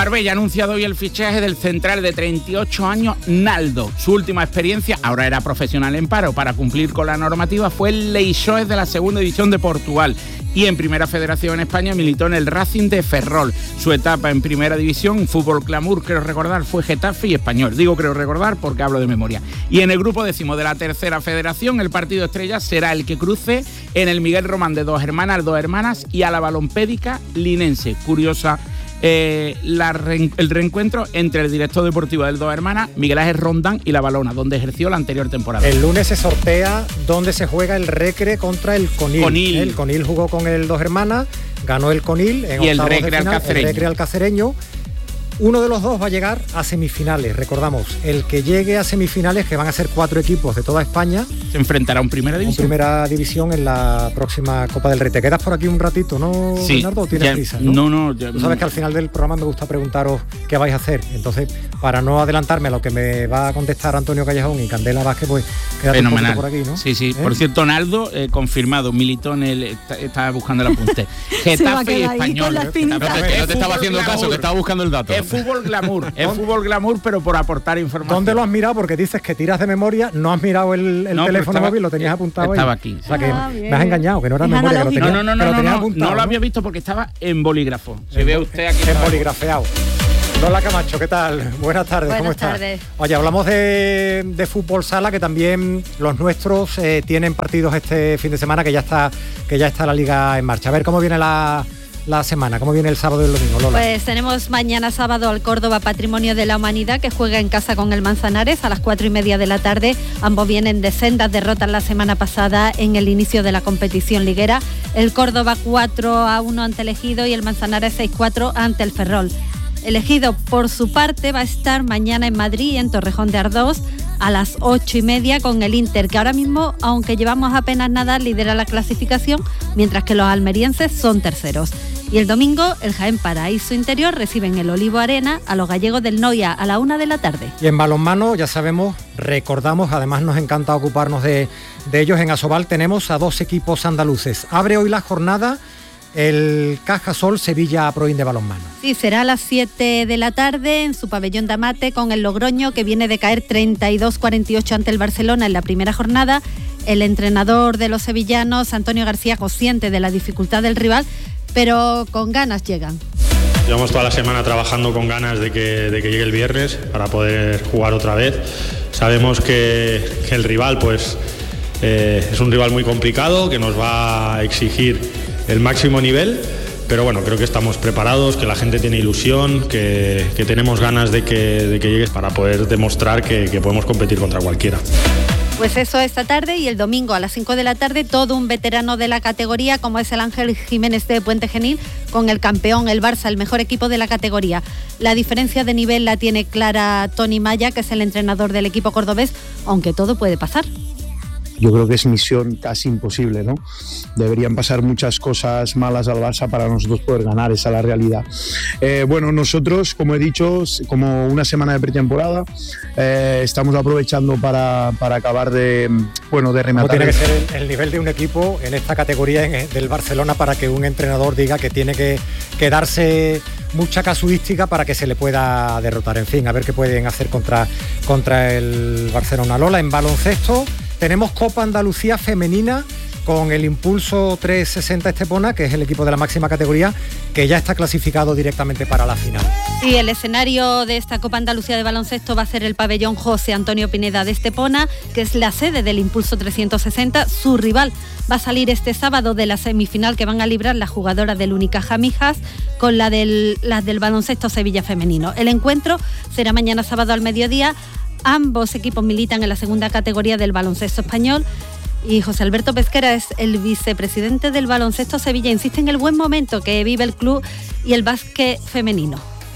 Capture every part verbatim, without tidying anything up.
Marbella ha anunciado hoy el fichaje del central de treinta y ocho años, Naldo. Su última experiencia, ahora era profesional en paro, para cumplir con la normativa fue el Leixões de la segunda división de Portugal y en Primera Federación en España militó en el Racing de Ferrol. Su etapa en Primera División, Fútbol Glamour, creo recordar, fue Getafe y Español. Digo creo recordar porque hablo de memoria. Y en el grupo décimo de la Tercera Federación, el partido estrella será el que cruce en el Miguel Román de Dos Hermanas, Dos Hermanas y a la Balompédica Linense. Curiosa Eh, la re- el reencuentro entre el director deportivo del Dos Hermanas, Miguel Ángel Rondán, y la Balona, donde ejerció la anterior temporada. El lunes se sortea dónde se juega el Recre contra el Conil. Conil. El Conil jugó con el Dos Hermanas, ganó el Conil en y el octavos de Recre final, Alcacereño. el Recre Alcacereño. Uno de los dos va a llegar a semifinales, recordamos, el que llegue a semifinales, que van a ser cuatro equipos de toda España, se enfrentará a un Primera División. En Primera División en la próxima Copa del Rey. ¿Te quedas por aquí un ratito, no, sí, Bernardo, o tienes ya, prisa? No, no. Ya, Tú sabes que al final del programa me gusta preguntaros qué vais a hacer, entonces, para no adelantarme a lo que me va a contestar Antonio Callejón y Candela Vázquez, pues quédate fenomenal. un poquito por aquí, ¿no? Sí, sí. ¿Eh? Por cierto, Naldo, eh, confirmado, militó en el... Está, estaba buscando el apunte. Getafe y Español. No te, no te estaba haciendo glamour. caso, que estaba buscando el dato. Es fútbol glamour. Es fútbol glamour, pero por aportar información. ¿Dónde lo has mirado? Porque dices que tiras de memoria, no has mirado el, el no, teléfono estaba, móvil, lo tenías apuntado estaba ahí. aquí. O sea que ah, me has engañado, que no era es memoria, que lo tenías, no, no, no, que lo no, tenías no, apuntado. no lo había visto porque estaba en bolígrafo. Se ve usted aquí. En boligrafeado. Lola Camacho, ¿qué tal? Buenas tardes, Buenas ¿cómo estás? tardes. Oye, hablamos de, de fútbol sala, que también los nuestros eh, tienen partidos este fin de semana, que ya está que ya está la liga en marcha. A ver cómo viene la, la semana, cómo viene el sábado y el domingo, Lola. Pues tenemos mañana sábado al Córdoba Patrimonio de la Humanidad, que juega en casa con el Manzanares a las cuatro y media de la tarde. Ambos vienen de sendas derrotas la semana pasada en el inicio de la competición liguera. El Córdoba cuatro a uno ante el Ejido y el Manzanares seis cuatro ante el Ferrol. El Ejido, por su parte, va a estar mañana en Madrid, en Torrejón de Ardoz, a las ocho y media con el Inter, que ahora mismo, aunque llevamos apenas nada, lidera la clasificación, mientras que los almerienses son terceros. Y el domingo, el Jaén Paraíso Interior reciben el Olivo Arena a los gallegos del Noia a la una de la tarde. Y en balonmano, ya sabemos, recordamos, además nos encanta ocuparnos de, de ellos, en Asobal tenemos a dos equipos andaluces. Abre hoy la jornada el Cajasol Sevilla Proin de balonmano. Sí, será a las siete de la tarde en su pabellón de Amate con el Logroño, que viene de caer treinta y dos cuarenta y ocho ante el Barcelona en la primera jornada. El entrenador de los sevillanos, Antonio García, consciente de la dificultad del rival, pero con ganas llegan. Llevamos toda la semana trabajando con ganas de que, de que llegue el viernes para poder jugar otra vez. Sabemos que, que el rival pues, eh, es un rival muy complicado, que nos va a exigir el máximo nivel, pero bueno, creo que estamos preparados, que la gente tiene ilusión, que, que tenemos ganas de que, de que llegues para poder demostrar que, que podemos competir contra cualquiera. Pues eso esta tarde, y el domingo a las cinco de la tarde todo un veterano de la categoría como es el Ángel Jiménez de Puente Genil con el campeón, el Barça, el mejor equipo de la categoría. La diferencia de nivel la tiene clara Tony Maya, que es el entrenador del equipo cordobés, aunque todo puede pasar. Yo creo que es misión casi imposible, ¿no? Deberían pasar muchas cosas malas al Barça para nosotros poder ganar, esa es la realidad. Eh, bueno, nosotros, como he dicho, como una semana de pretemporada, eh, estamos aprovechando para, para acabar de, bueno, de rematar. ¿Cómo tiene que ser el, el nivel de un equipo en esta categoría en, del Barcelona para que un entrenador diga que tiene que, que darse mucha casuística para que se le pueda derrotar? En fin, a ver qué pueden hacer contra, contra el Barcelona. Lola, en baloncesto tenemos Copa Andalucía Femenina con el Impulso trescientos sesenta Estepona, que es el equipo de la máxima categoría, que ya está clasificado directamente para la final. Y el escenario de esta Copa Andalucía de baloncesto va a ser el pabellón José Antonio Pineda de Estepona, que es la sede del Impulso trescientos sesenta. Su rival va a salir este sábado de la semifinal que van a librar las jugadoras del Unicaja Mijas con la del, las del baloncesto Sevilla Femenino. El encuentro será mañana sábado al mediodía. Ambos equipos militan en la segunda categoría del baloncesto español y José Alberto Pesquera es el vicepresidente del baloncesto Sevilla. Insiste en el buen momento que vive el club y el básquet femenino.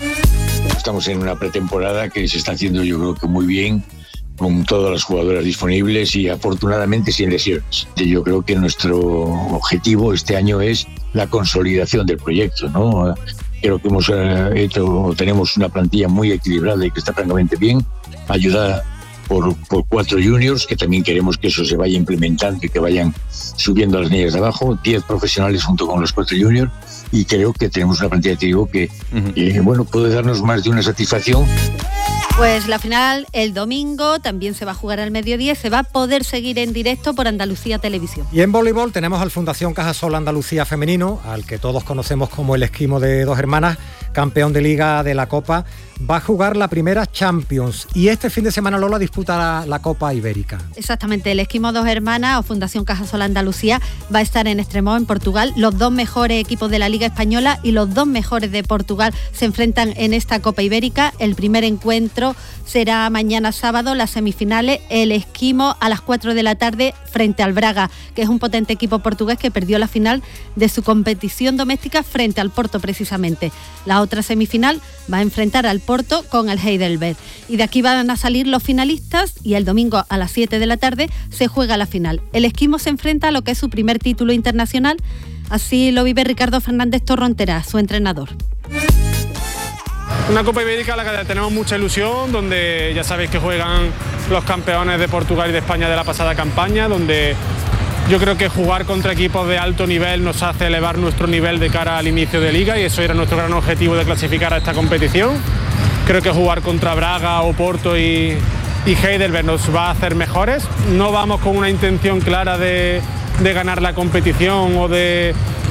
Estamos en una pretemporada que se está haciendo yo creo que muy bien, con todas las jugadoras disponibles y afortunadamente sin lesiones. Yo creo que nuestro objetivo este año es la consolidación del proyecto, ¿no? Creo que hemos hecho, tenemos una plantilla muy equilibrada y que está francamente bien. Ayudar por, por cuatro juniors, que también queremos que eso se vaya implementando y que vayan subiendo a las líneas de abajo, diez profesionales junto con los cuatro juniors, y creo que tenemos una plantilla, te digo, que uh-huh. eh, bueno, puede darnos más de una satisfacción. Pues la final el domingo también se va a jugar al mediodía y se va a poder seguir en directo por Andalucía Televisión. Y en voleibol tenemos al Fundación Cajasol Andalucía Femenino, al que todos conocemos como el Esquimo de Dos Hermanas, campeón de Liga de la Copa. Va a jugar la primera Champions y este fin de semana, Lola, disputa la, la Copa Ibérica. Exactamente, el Esquimo Dos Hermanas o Fundación Cajasol Andalucía va a estar en Extremoz, en Portugal. Los dos mejores equipos de la Liga Española y los dos mejores de Portugal se enfrentan en esta Copa Ibérica. El primer encuentro será mañana sábado, las semifinales, el Esquimo a las cuatro de la tarde frente al Braga, que es un potente equipo portugués que perdió la final de su competición doméstica frente al Porto precisamente. La otra semifinal va a enfrentar al Porto con el Heidelberg. Y de aquí van a salir los finalistas y el domingo a las siete de la tarde se juega la final. El Esquimo se enfrenta a lo que es su primer título internacional, así lo vive Ricardo Fernández Torrontera, su entrenador. Una Copa Ibérica a la que tenemos mucha ilusión, donde ya sabéis que juegan los campeones de Portugal y de España de la pasada campaña, donde yo creo que jugar contra equipos de alto nivel nos hace elevar nuestro nivel de cara al inicio de liga, y eso era nuestro gran objetivo de clasificar a esta competición. Creo que jugar contra Braga, Oporto y, y Heidelberg nos va a hacer mejores. No vamos con una intención clara de, de ganar la competición o de,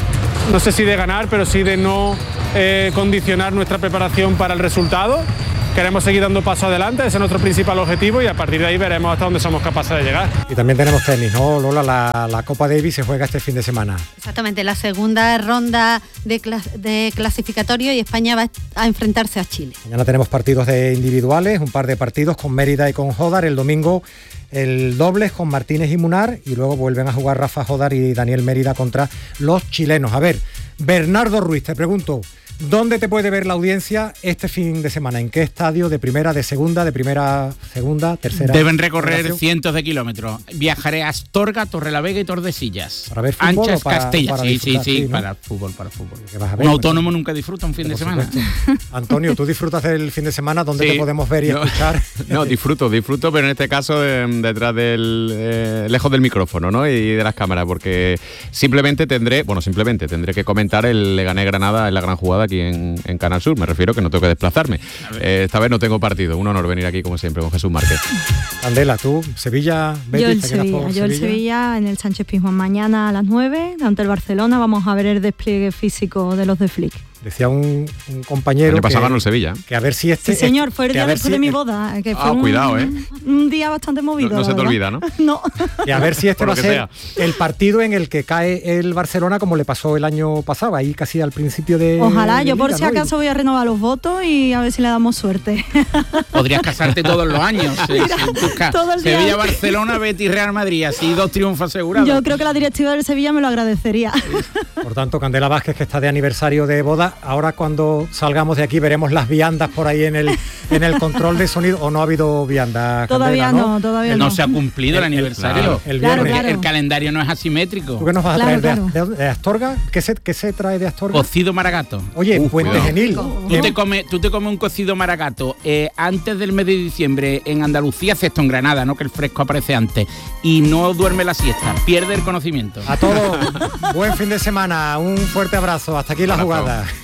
no sé si de ganar, pero sí de no eh, condicionar nuestra preparación para el resultado. Queremos seguir dando paso adelante, ese es nuestro principal objetivo, y a partir de ahí veremos hasta dónde somos capaces de llegar. Y también tenemos tenis, ¿no, Lola? La, la Copa Davis se juega este fin de semana. Exactamente, la segunda ronda de, clas- de clasificatorio, y España va a enfrentarse a Chile. Mañana tenemos partidos de individuales, un par de partidos con Mérida y con Jodar. El domingo el dobles con Martínez y Munar, y luego vuelven a jugar Rafa Jodar y Daniel Mérida contra los chilenos. A ver, Bernardo Ruiz, te pregunto, ¿dónde te puede ver la audiencia este fin de semana? ¿En qué estadio? ¿De primera, de segunda, de primera, segunda, tercera? Deben recorrer relación? cientos de kilómetros. Viajaré a Astorga, Torrelavega y Tordesillas. ¿Para ver fútbol? Anchas, para, Castella. para sí, sí, sí, ¿no? para fútbol, para fútbol. Vas a ver, un autónomo nunca disfruta un fin de semana. Antonio, ¿tú disfrutas del fin de semana? ¿Dónde sí, te podemos ver y no, escuchar? No, disfruto, disfruto, pero en este caso de, detrás del... Eh, lejos del micrófono, ¿no? Y de las cámaras, porque simplemente tendré, bueno, simplemente tendré que comentar el Leganés Granada en la gran jugada aquí en, en Canal Sur. Me refiero que no tengo que desplazarme. Eh, esta vez no tengo partido. Un honor venir aquí como siempre con Jesús Márquez. Candela, tú, Sevilla, Betis, yo el Sevilla, yo Sevilla? el Sevilla en el Sánchez Pizjuán mañana a las nueve ante el Barcelona. Vamos a ver el despliegue físico de los de Flick. Decía un, un compañero el año pasado que, ganó el Sevilla. Que a ver si este... Sí, señor, fue el día después si de mi boda. Que ah, fue cuidado, un, ¿eh? Un día bastante movido. No, no se te ¿verdad? olvida, ¿no? No. Y a ver si este va a ser sea. el partido en el que cae el Barcelona como le pasó el año pasado, ahí casi al principio de... Ojalá, de yo por liga, si ¿no? acaso voy a renovar los votos y a ver si le damos suerte. Podrías casarte todos los años. Mira, sí, todo el día. Sevilla, Barcelona, Betis, Real Madrid, así dos triunfos asegurados. Yo creo que la directiva del Sevilla me lo agradecería. Por tanto, Candela Vázquez, que está de aniversario de boda, ahora cuando salgamos de aquí veremos las viandas por ahí en el en el control de sonido, o no ha habido viandas. Todavía Candela, no, todavía no. No se ha cumplido el, el aniversario. El, el claro, viernes. claro. El calendario no es asimétrico. ¿Tú qué nos vas a Claro, traer claro. de, de, de Astorga? ¿Qué se, ¿Qué se trae de Astorga? Cocido maragato. Oye, Uf, Puente cuidado. Genil. Tú te comes, tú te comes un cocido maragato eh, antes del mes de diciembre en Andalucía, excepto en Granada, ¿no? Que el fresco aparece antes. Y no duerme la siesta, pierde el conocimiento. A todos, buen fin de semana, un fuerte abrazo. Hasta aquí la jugada.